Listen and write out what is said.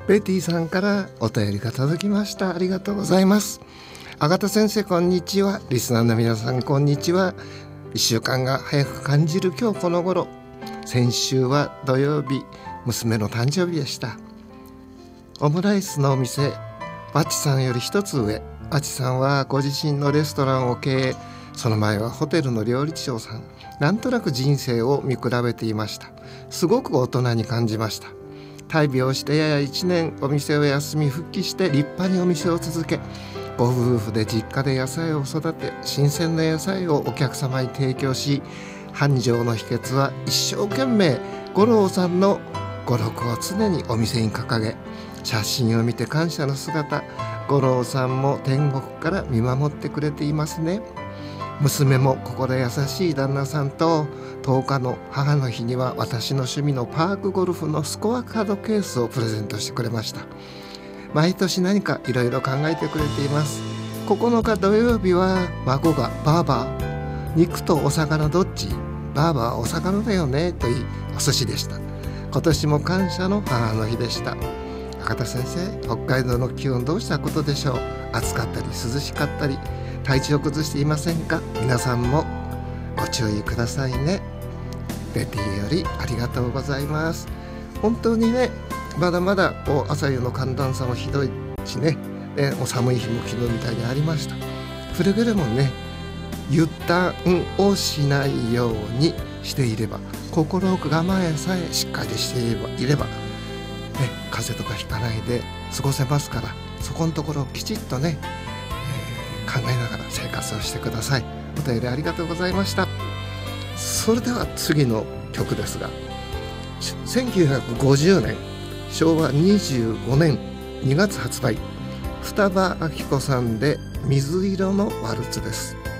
ベティさんからお便りが届きました。ありがとうございます。あがた先生こんにちは。リスナーの皆さんこんにちは。1週間が早く感じる今日この頃、先週は土曜日、娘の誕生日でした。オムライスのお店バチさんより一つ上、バチさんはご自身のレストランを経営、その前はホテルの料理長さん。なんとなく人生を見比べていました。すごく大人に感じました。大病してやや1年お店を休み復帰して立派にお店を続け、ご夫婦で実家で野菜を育て、新鮮な野菜をお客様に提供し、繁盛の秘訣は一生懸命五郎さんの語録を常にお店に掲げ、写真を見て感謝の姿、五郎さんも天国から見守ってくれていますね。娘も心優しい旦那さんと、10日の母の日には私の趣味のパークゴルフのスコアカードケースをプレゼントしてくれました。毎年何かいろいろ考えてくれています。9日土曜日は孫がバーバー、肉とお魚どっち？バーバーはお魚だよねと言い、お寿司でした。今年も感謝の母の日でした。赤田先生、北海道の気温どうしたことでしょう。暑かったり涼しかったり、体調崩していませんか？皆さんもご注意くださいね。ベティよりありがとうございます。本当にね、まだまだ朝夕の寒暖差もひどいしね、もう寒い日も昨日みたいにありました。くれぐれもね、油断をしないようにしていれば、心置く我慢さえしっかりしていれば、風邪とかひかないで過ごせますから、そこのところをきちっとね、考えながら生活をしてください。お便りありがとうございました。それでは次の曲ですが、1950年昭和25年2月発売、双葉明子さんで水色のワルツです。